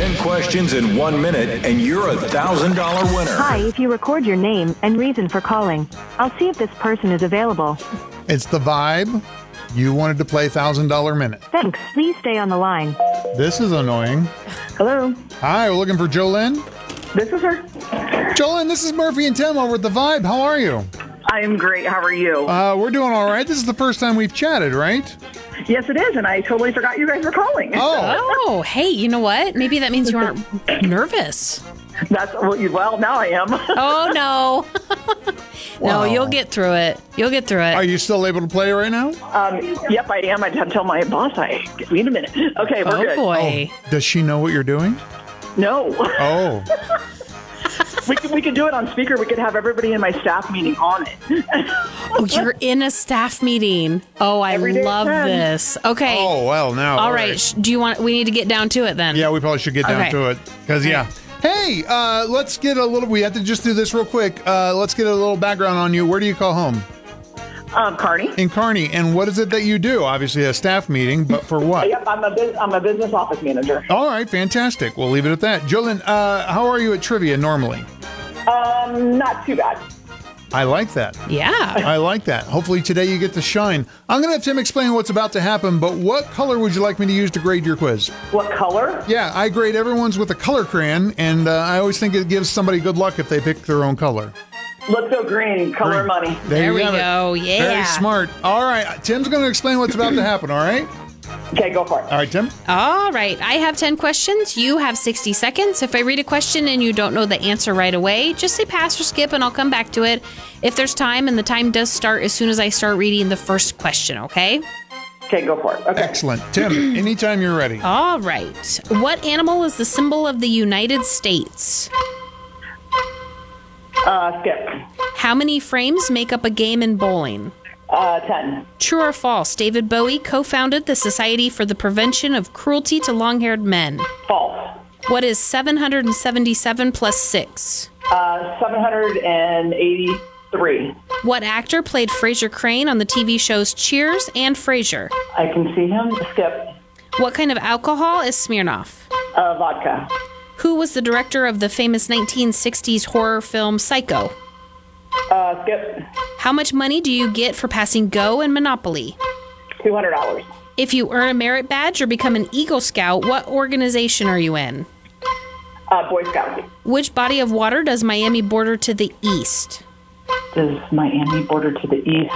10 questions in 1 minute, and you're a $1,000 winner. Hi, if you record your name and reason for calling, I'll see if this person is available. It's The Vibe. You wanted to play $1,000 Minute. Thanks. Please stay on the line. This is annoying. Hello, Hi, we're looking for Jolene. this is her. Jolene, this is Murphy and Tim over at The Vibe. How are you? I am great. How are you? We're doing all right. This is the first time we've chatted, right? Yes, it is, and I totally forgot you guys were calling. Oh, hey, you know what? Maybe that means you aren't nervous. Well, now I am. Oh, no. No, Wow. you'll get through it. You'll get through Are it. you still able to play right now? Yep, I am. I had to tell my boss. Wait a minute. Okay, we're Oh, good. boy. Does she know what you're doing? No, Oh. we could do it on speaker. We could have everybody in my staff meeting on it. Oh, you're in a staff meeting. Oh, I Every day at love 10. this. Okay. Oh, well, now. All right. Do you want, we need to get down to it then? Yeah, we probably should get down Okay. to it. Because, yeah. Hey, let's get a little, we have to just do this real quick. Let's get a little background on you. Where do you call home? Carney. In Kearney. And what is it that you do? Obviously a staff meeting, but for what? Yep, I'm a business office manager. All right, fantastic. We'll leave it at that. Jolene, how are you at trivia normally? Not too bad. I like that. Yeah. I like that. Hopefully today you get to shine. I'm going to have Tim explain what's about to happen, but what color would you like me to use to grade your quiz? What color? Yeah, I grade everyone's with a color crayon, and I always think it gives somebody good luck if they pick their own color. Let's go green. Color Green. money. There you we have it. go. Yeah. Very smart. All right, Tim's going to explain what's about to happen, all right? Okay, go for it. All right, Tim. All right. I have 10 questions. You have 60 seconds. If I read a question and you don't know the answer right away, just say pass or skip and I'll come back to it if there's time. And the time does start as soon as I start reading the first question, okay? Okay, go for it. Okay. Excellent. Tim, anytime you're ready. All right. What animal is the symbol of the United States? Skip. How many frames make up a game in bowling? 10. True or false? David Bowie co-founded the Society for the Prevention of Cruelty to Long-Haired Men. False. What is 777 plus 6? 783. What actor played Frasier Crane on the TV shows Cheers and Frasier? I can see him. Skip. What kind of alcohol is Smirnoff? Vodka. Who was the director of the famous 1960s horror film Psycho? Skip. How much money do you get for passing Go and Monopoly? $200. If you earn a merit badge or become an Eagle Scout, what organization are you in? Boy Scouts. Which body of water does Miami border to the east? Does Miami border to the east?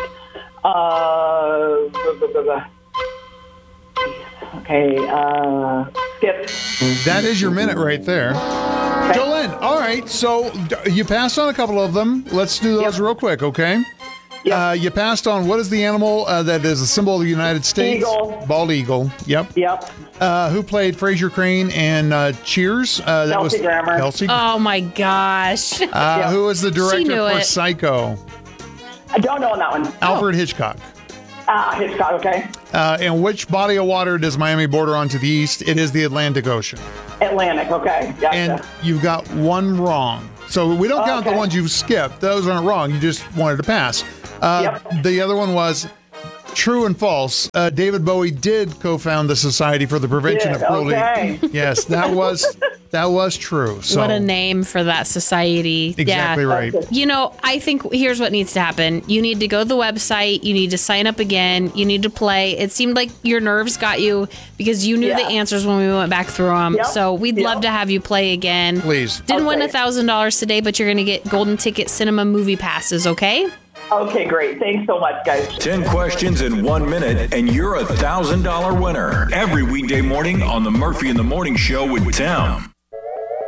Okay, skip. That is your minute right there. Jolene, all right, so you passed on a couple of them. Let's do those real quick, okay? Yep. You passed on what is the animal that is a symbol of the United States? Eagle. Bald eagle, yep. Yep. Who played Frasier Crane and Cheers? That Kelsey was Grammer. Kelsey. Oh my gosh. Who was the director knew for it. Psycho? I don't know on that one. Alfred Hitchcock. Hitchcock, okay. And which body of water does Miami border on to the east? It is the Atlantic Ocean. Atlantic, okay. Gotcha. And you've got one wrong. So we don't count the Okay. ones you've skipped. Those aren't wrong. You just wanted to pass. Yep. The other one was true and false. David Bowie did co-found the Society for the Prevention of Cruelty. Okay. Yes, that was true. So What a name for that society. exactly Yeah. right. You know, I think here's what needs to happen. You need to go to the website. You need to sign up again. You need to play. It seemed like your nerves got you because you knew the Yeah. answers when we went back through them. Yep. So we'd Yep. love to have you play again. Please. Didn't win Okay. $1,000 today, but you're going to get golden ticket cinema movie passes, okay? Okay, great. Thanks so much, guys. 10 questions in 1 minute, and you're a $1,000 winner. Every weekday morning on the Murphy in the Morning Show with Tim.